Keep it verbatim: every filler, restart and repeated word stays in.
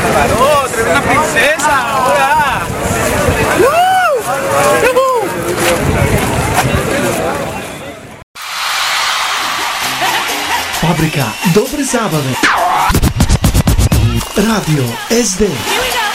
bárbaro! ¡Tremenda princesa! ¡Hola! Fabrika dobre zábave. Rádio es dé.